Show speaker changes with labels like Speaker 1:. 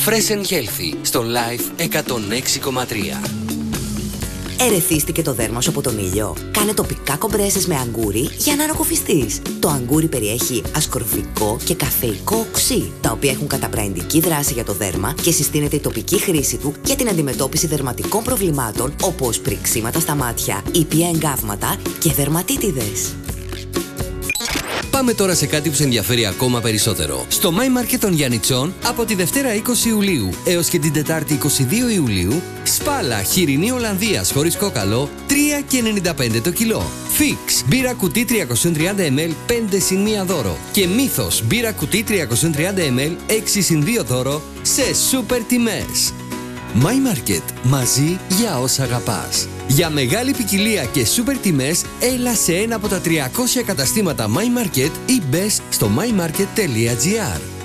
Speaker 1: Fresh and Healthy στο Life 106,3.
Speaker 2: Ερεθίστηκε το δέρμα σου από τον ήλιο? Κάνε τοπικά κομπρέσες με αγκούρι για να ανακουφιστείς. Το αγκούρι περιέχει ασκορβικό και καφεϊκό οξύ, τα οποία έχουν καταπραϊντική δράση για το δέρμα και συστήνεται η τοπική χρήση του για την αντιμετώπιση δερματικών προβλημάτων όπως πριξίματα στα μάτια, ήπια εγκάβματα και δερματίτιδες.
Speaker 1: Πάμε τώρα σε κάτι που σε ενδιαφέρει ακόμα περισσότερο. Στο My Market των Γιαννιτσών από τη Δευτέρα 20 Ιουλίου έως και την Τετάρτη 22 Ιουλίου, σπάλα χοιρινή Ολλανδίας χωρίς κόκαλο 3,95 το κιλό. Fix μπύρα κουτί 330 ml 5 συν 1 δώρο. Και Μύθος μπύρα κουτί 330 ml 6 συν 2 δώρο σε σούπερ τιμές. My Market. Μαζί για όσα αγαπάς. Για μεγάλη ποικιλία και σούπερ τιμές, έλα σε ένα από τα 300 καταστήματα My Market ή μπες στο mymarket.gr.